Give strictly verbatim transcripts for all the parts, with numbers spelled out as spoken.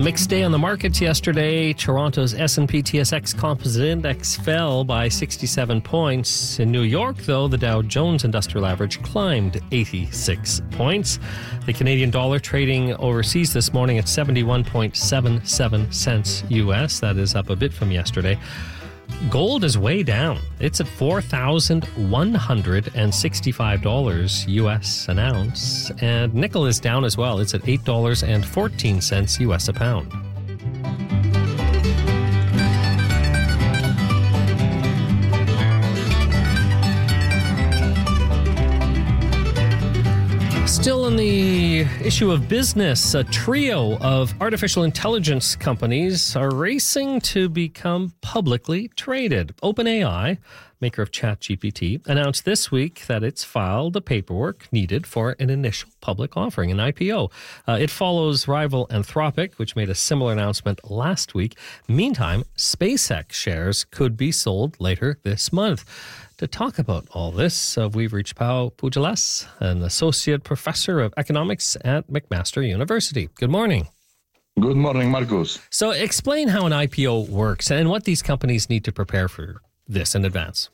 Mixed day on the markets yesterday. Toronto's S and P T S X Composite Index fell by sixty-seven points. In New York, though, the Dow Jones Industrial Average climbed eighty-six points. The Canadian dollar trading overseas this morning at seventy-one point seven seven cents U S. That is up a bit from yesterday. Gold is way down. It's at four thousand one hundred sixty-five dollars U S an ounce. And nickel is down as well. It's at eight dollars and fourteen cents U S a pound. Still in the issue of business, a trio of artificial intelligence companies are racing to become publicly traded. OpenAI, maker of ChatGPT, announced this week that it's filed the paperwork needed for an initial public offering, an I P O. Uh, it follows rival Anthropic, which made a similar announcement last week. Meantime, SpaceX shares could be sold later this month. To talk about all this, uh, we've reached Pau Pujalas, an associate professor of economics at McMaster University. Good morning. Good morning, Marcus. So explain how an I P O works and what these companies need to prepare for this in advance.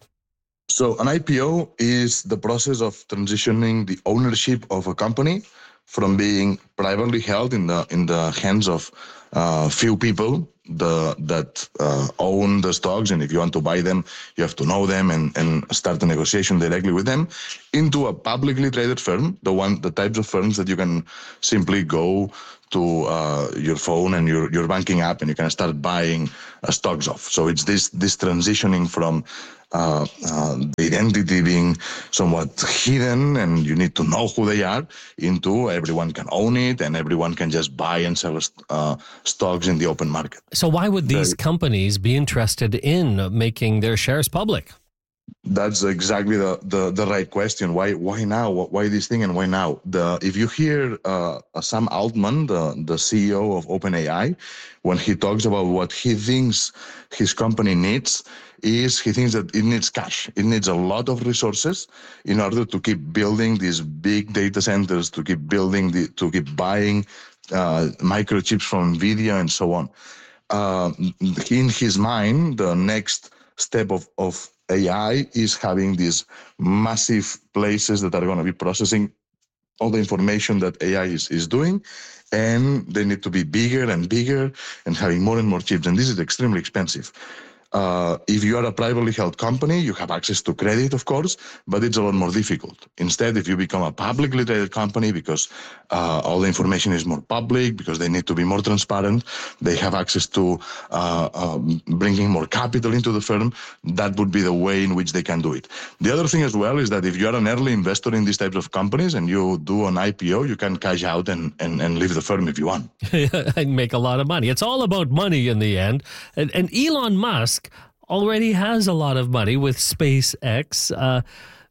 So an I P O is the process of transitioning the ownership of a company from being privately held in the in the hands of uh, few people the that uh, own the stocks, and if you want to buy them, you have to know them and, and start a negotiation directly with them, into a publicly traded firm, the one the types of firms that you can simply go to uh, your phone and your, your banking app and you can start buying uh, stocks of. So it's this this transitioning from uh, uh, the identity being somewhat hidden and you need to know who they are, into everyone can own it and everyone can just buy and sell uh, stocks in the open market. So why would these the, companies be interested in making their shares public? That's exactly the, the, the right question. Why why now? Why this thing and why now? The if you hear uh, Sam Altman, the, the C E O of OpenAI, when he talks about what he thinks his company needs, is he thinks that it needs cash. It needs a lot of resources in order to keep building these big data centers, to keep building, the, to keep buying uh, microchips from NVIDIA and so on. Uh, in his mind, the next step of, of A I is having these massive places that are going to be processing all the information that A I is, is doing, and they need to be bigger and bigger and having more and more chips, and this is extremely expensive. Uh, if you are a privately held company, you have access to credit, of course, but it's a lot more difficult. Instead, if you become a publicly traded company, because uh, all the information is more public, because they need to be more transparent, they have access to uh, um, bringing more capital into the firm, that would be the way in which they can do it. The other thing as well is that if you are an early investor in these types of companies and you do an I P O, you can cash out and, and, and leave the firm if you want. And make a lot of money. It's all about money in the end. And, and Elon Musk already has a lot of money with SpaceX. Uh,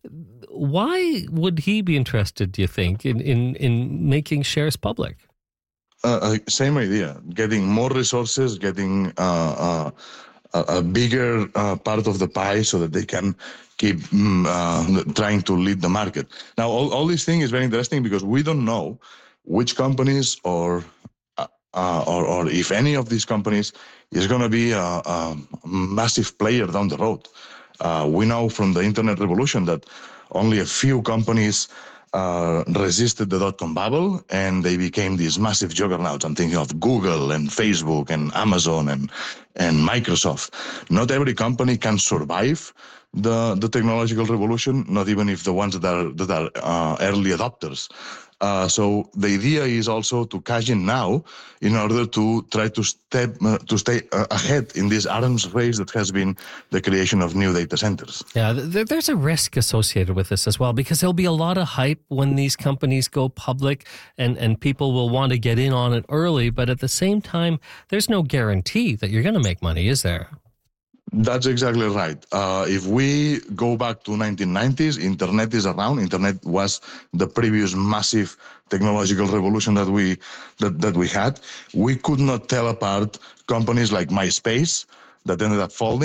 why would he be interested, do you think, in, in, in making shares public? Uh, uh, same idea. Getting more resources, getting uh, uh, a, a bigger uh, part of the pie so that they can keep mm, uh, trying to lead the market. Now, all, all this thing is very interesting because we don't know which companies or Uh, or, or if any of these companies is going to be a, a massive player down the road. Uh, we know from the internet revolution that only a few companies uh, resisted the dot-com bubble and they became these massive juggernauts. I'm thinking of Google and Facebook and Amazon and, and Microsoft. Not every company can survive the, the technological revolution, not even if the ones that are, that are uh, early adopters. Uh, so the idea is also to cash in now in order to try to step uh, to stay uh, ahead in this arms race that has been the creation of new data centers. Yeah, th- there's a risk associated with this as well, because there'll be a lot of hype when these companies go public and, and people will want to get in on it early. But at the same time, there's no guarantee that you're going to make money, is there? That's exactly right. Uh, if we go back to nineteen nineties, internet is around. Internet was the previous massive technological revolution that we that, that we had. We could not tell apart companies like MySpace that ended up folding,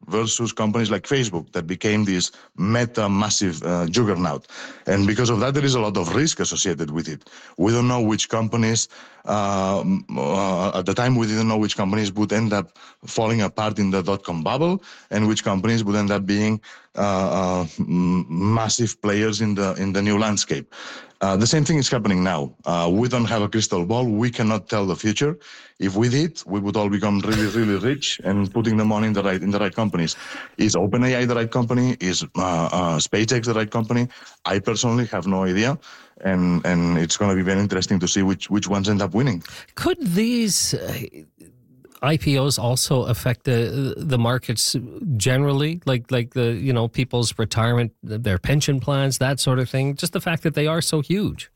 versus companies like Facebook that became this meta massive uh, juggernaut. And because of that, there is a lot of risk associated with it. We don't know which companies, uh, uh, at the time, we didn't know which companies would end up falling apart in the dot-com bubble and which companies would end up being uh, uh, massive players in the in the new landscape. Uh, the same thing is happening now. Uh, we don't have a crystal ball. We cannot tell the future. If we did, we would all become really, really rich and putting the money in the right in the right companies. Is OpenAI the right company? Is uh, uh, SpaceX the right company? I personally have no idea, and and it's going to be very interesting to see which which ones end up winning. Could these uh, I P Os also affect the the markets generally, like like the you know people's retirement, their pension plans, that sort of thing? Just the fact that they are so huge.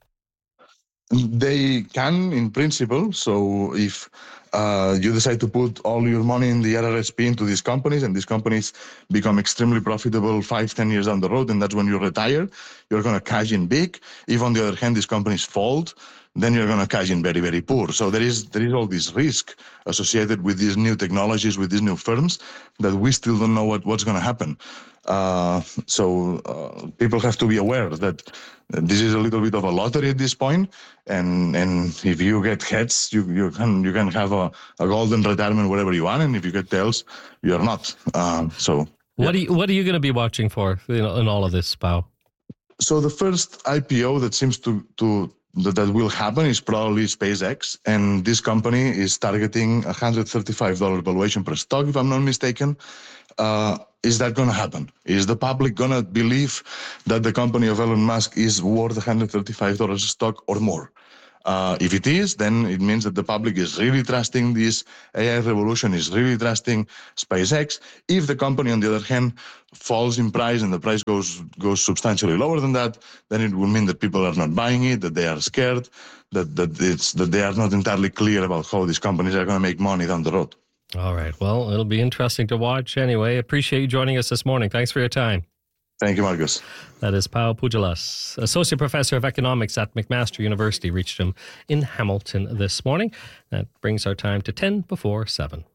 They can, in principle. So if uh, you decide to put all your money in the R R S P into these companies, and these companies become extremely profitable five, ten years down the road, and that's when you retire, you're going to cash in big. If, on the other hand, these companies fold, then you're going to cash in very, very poor. So there is there is all this risk associated with these new technologies, with these new firms, that we still don't know what, what's going to happen. Uh, so uh, people have to be aware that this is a little bit of a lottery at this point, and and if you get heads, you you can you can have a, a golden retirement wherever you want, and if you get tails, you're not. Uh, so what yeah. are you what are you going to be watching for in, in all of this, Pau? So the first I P O that seems to to that, that will happen is probably SpaceX, and this company is targeting a one hundred thirty-five dollars valuation per stock, if I'm not mistaken. Uh, is that going to happen? Is the public going to believe that the company of Elon Musk is worth one hundred thirty-five dollars a stock or more? Uh, if it is, then it means that the public is really trusting this A I revolution, is really trusting SpaceX. If the company, on the other hand, falls in price and the price goes goes substantially lower than that, then it will mean that people are not buying it, that they are scared, that that it's that they are not entirely clear about how these companies are going to make money down the road. All right. Well, it'll be interesting to watch anyway. Appreciate you joining us this morning. Thanks for your time. Thank you, Marcus. That is Pau Pujalas, Associate Professor of Economics at McMaster University. Reached him in Hamilton this morning. That brings our time to ten before seven.